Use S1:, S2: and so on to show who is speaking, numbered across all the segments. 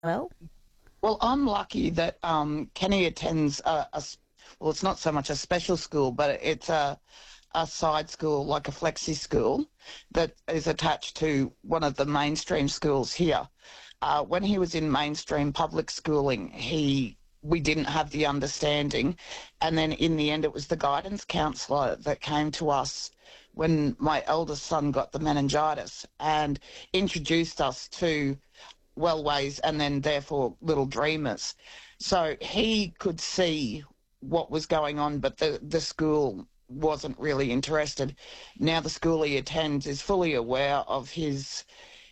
S1: well?
S2: Well, I'm lucky that Kenny attends well, it's not so much a special school, but it's a side school, like a flexi school, that is attached to one of the mainstream schools here. When he was in mainstream public schooling, we didn't have the understanding, and then in the end it was the guidance counsellor that came to us when my eldest son got the meningitis and introduced us to Wellways and then therefore Little Dreamers. So he could see what was going on, but the school wasn't really interested. Now the school he attends is fully aware of his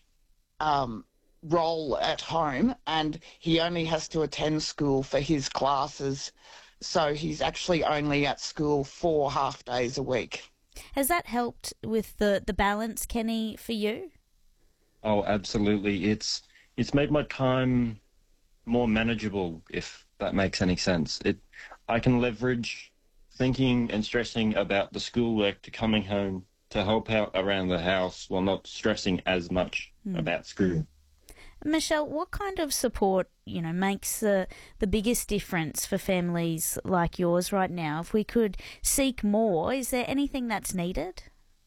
S2: role at home, and he only has to attend school for his classes. So he's actually only at school 4 half days a week.
S1: Has that helped with the balance, Kenny, for you?
S3: Oh, absolutely. It's made my time more manageable, if that makes any sense. I can leverage thinking and stressing about the schoolwork to coming home to help out around the house while not stressing as much about school.
S1: Michelle, what kind of support, makes the biggest difference for families like yours right now? If we could seek more, is there anything that's needed?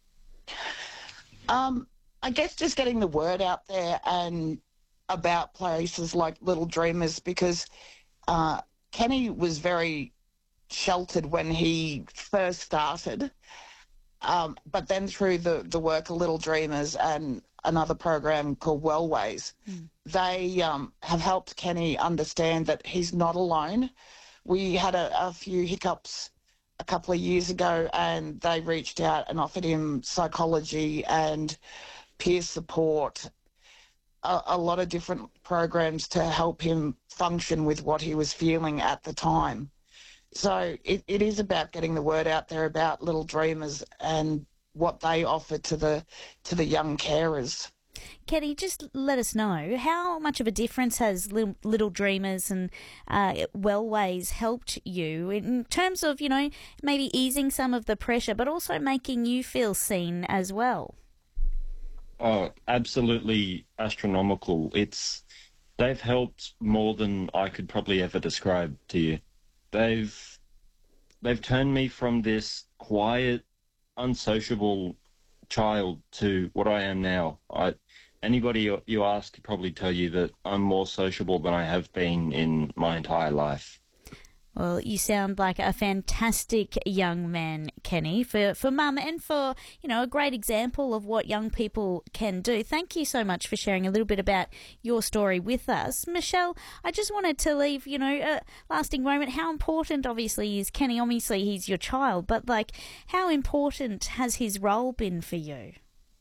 S2: I guess just getting the word out there and about places like Little Dreamers, because Kenny was very sheltered when he first started, but then through the work of Little Dreamers and another program called Wellways, they have helped Kenny understand that he's not alone. We had a few hiccups a couple of years ago, and they reached out and offered him psychology and peer support, a lot of different programs to help him function with what he was feeling at the time. So it is about getting the word out there about Little Dreamers and what they offer to the young carers.
S1: Kenny, just let us know, how much of a difference has Little Dreamers and Wellways helped you in terms of, maybe easing some of the pressure, but also making you feel seen as well?
S3: Oh, absolutely astronomical. They've helped more than I could probably ever describe to you. They've turned me from this quiet, unsociable child to what I am now. Anybody you ask could probably tell you that I'm more sociable than I have been in my entire life.
S1: Well, you sound like a fantastic young man, Kenny, for Mum and for, a great example of what young people can do. Thank you so much for sharing a little bit about your story with us. Michelle, I just wanted to leave, a lasting moment. How important, obviously, is Kenny? Obviously, he's your child, but, how important has his role been for you?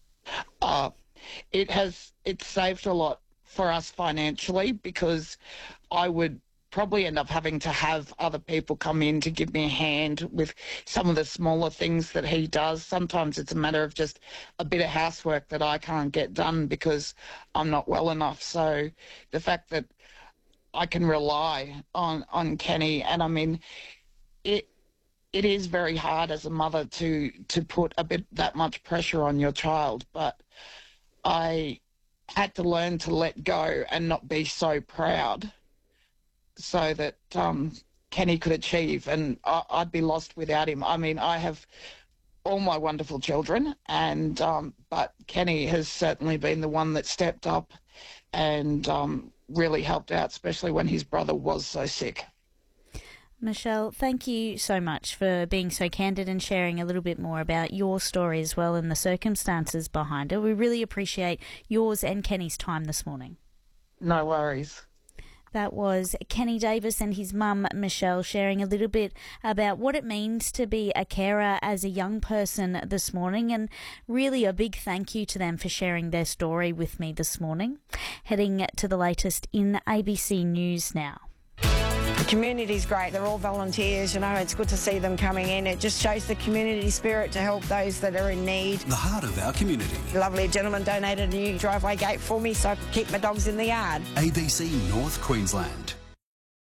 S2: It's saved a lot for us financially, because I would probably end up having to have other people come in to give me a hand with some of the smaller things that he does. Sometimes it's a matter of just a bit of housework that I can't get done because I'm not well enough. So the fact that I can rely on Kenny, and I mean, it is very hard as a mother to put that much pressure on your child, but I had to learn to let go and not be so proud, so that Kenny could achieve, and I'd be lost without him. I mean, I have all my wonderful children, and but Kenny has certainly been the one that stepped up and really helped out, especially when his brother was so sick.
S1: Michelle, thank you so much for being so candid and sharing a little bit more about your story as well and the circumstances behind it. We really appreciate yours and Kenny's time this morning.
S2: No worries.
S1: That was Kenny Davis and his mum, Michelle, sharing a little bit about what it means to be a carer as a young person this morning, and really a big thank you to them for sharing their story with me this morning. Heading to the latest in ABC News now.
S4: The community's great. They're all volunteers, It's good to see them coming in. It just shows the community spirit to help those that are in need.
S5: The heart of our community.
S4: Lovely gentleman donated a new driveway gate for me so I could keep my dogs in the yard.
S5: ABC North Queensland.